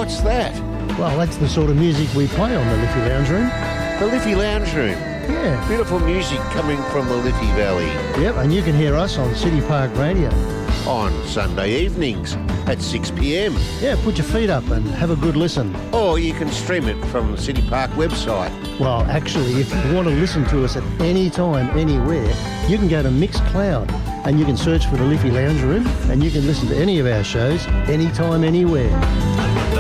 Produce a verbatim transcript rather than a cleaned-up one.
What's that? Well, that's the sort of music we play on the Liffey Lounge Room. The Liffey Lounge Room. Yeah. Beautiful music coming from the Liffey Valley. Yep, and you can hear us on City Park Radio. On Sunday evenings at six p m. Yeah, put your feet up and have a good listen. Or you can stream it from the City Park website. Well, actually, if you want to listen to us at any time, anywhere, you can go to Mixcloud and you can search for the Liffey Lounge Room and you can listen to any of our shows anytime, anywhere.